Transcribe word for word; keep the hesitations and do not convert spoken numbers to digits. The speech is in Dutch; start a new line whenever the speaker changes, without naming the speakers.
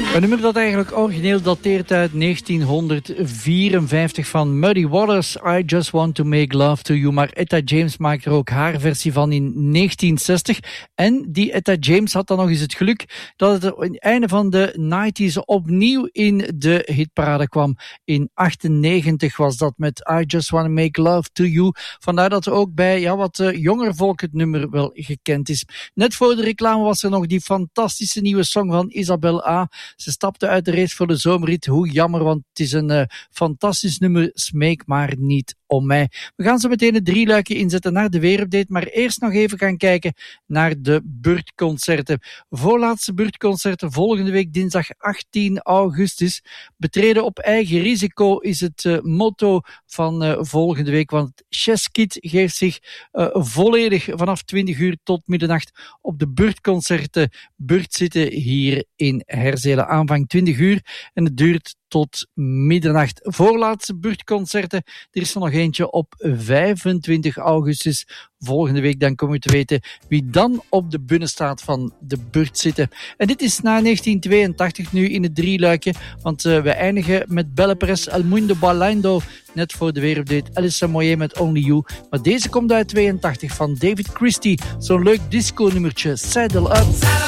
Een nummer dat eigenlijk origineel dateert uit negentienhonderdvierenvijftig van Muddy Waters, I Just Want To Make Love To You. Maar Etta James maakt er ook haar versie van in negentienzestig. En die Etta James had dan nog eens het geluk dat het op het einde van de negentig's opnieuw in de hitparade kwam. In achtennegentig was dat met I Just Want To Make Love To You. Vandaar dat er ook bij ja, wat uh, jonger volk het nummer wel gekend is. Net voor de reclame was er nog die fantastische nieuwe song van Isabel A. Ze stapte uit de race voor de zomerrit. Hoe jammer, want het is een uh, fantastisch nummer. Smeek maar niet om mij. We gaan zo meteen het drieluikje inzetten naar de weerupdate, maar eerst nog even gaan kijken naar de buurtconcerten. Voorlaatste buurtconcerten volgende week dinsdag achttien augustus. Betreden op eigen risico is het uh, motto van uh, volgende week, want Cheskit geeft zich uh, volledig vanaf twintig uur tot middernacht op de buurtconcerten Buurt zitten hier in Herzelen. Aanvang twintig uur en het duurt tot middernacht. Voorlaatste buurtconcerten. Er is er nog eentje op vijfentwintig augustus. Volgende week dan komen we te weten wie dan op de bühne staat van de buurt zitten. En dit is na negentien tweeëntachtig nu in het drieluikje, want uh, we eindigen met Belle Perez, El Mundo Ballando, net voor de weerupdate Alissa Moyet met Only You. Maar deze komt uit tweeëntachtig van David Christie. Zo'n leuk disco nummertje, Saddle Up.